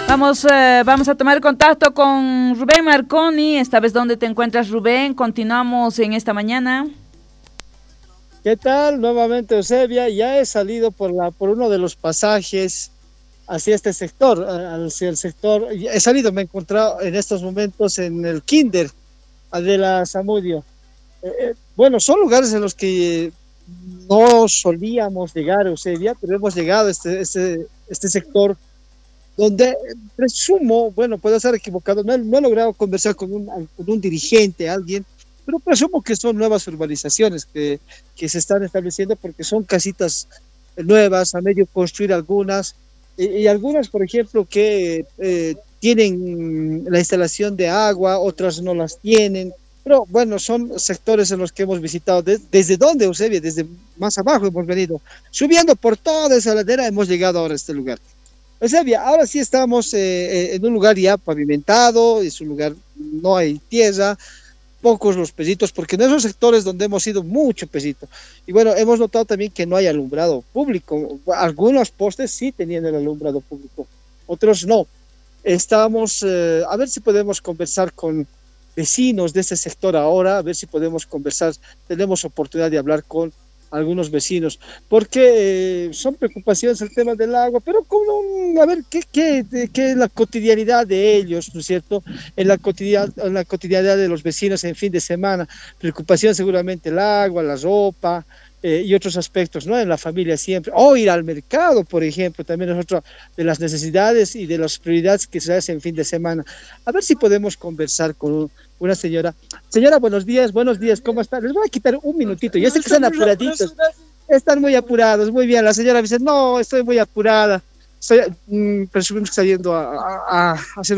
Vamos a tomar contacto con Rubén Marconi. Esta vez, ¿dónde te encuentras, Rubén? Continuamos en esta mañana. ¿Qué tal? Nuevamente, Eusebia, ya he salido por uno de los pasajes hacia este sector, hacia el sector, he salido, me he encontrado en estos momentos en el Kinder de la Zamudio. Bueno, son lugares en los que no solíamos llegar, Eusebia, pero hemos llegado a este sector donde presumo, bueno, puedo estar equivocado, no he logrado conversar con un dirigente, alguien, pero presumo que son nuevas urbanizaciones que se están estableciendo porque son casitas nuevas, a medio construir algunas, y algunas, por ejemplo, que tienen la instalación de agua, otras no las tienen, pero bueno, son sectores en los que hemos visitado. ¿Desde dónde, Eusebia? Desde más abajo hemos venido, subiendo por toda esa ladera, hemos llegado ahora a este lugar. Eusebia, ahora sí estamos en un lugar ya pavimentado, es un lugar, no hay tierra, pocos los pesitos, porque en esos sectores donde hemos ido mucho pesito. Y bueno, hemos notado también que no hay alumbrado público. Algunos postes sí tenían el alumbrado público, otros no. Estamos, a ver si podemos conversar con vecinos de ese sector ahora, a ver si podemos conversar, tenemos oportunidad de hablar con algunos vecinos, porque son preocupaciones el tema del agua, pero a ver, ¿qué es la cotidianidad de ellos, ¿no es cierto? En la cotidianidad de los vecinos en fin de semana, preocupación seguramente el agua, la ropa, y otros aspectos, ¿no? En la familia siempre, o ir al mercado, por ejemplo, también es otra de las necesidades y de las prioridades que se hacen en fin de semana. A ver si podemos conversar con una señora. Señora, buenos días, ¿cómo está? Les voy a quitar un minutito, yo sé que están apuraditos, están muy apurados, muy bien. La señora dice, no, estoy muy apurada, presumimos que está yendo a hacer